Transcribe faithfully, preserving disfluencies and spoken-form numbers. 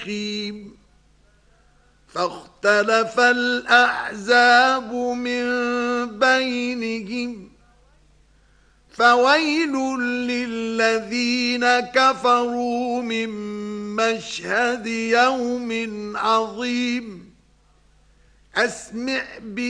الجحيم فاختلف الأحزاب من بينهم فويل للذين كفروا من مشهد يوم عظيم أسمع به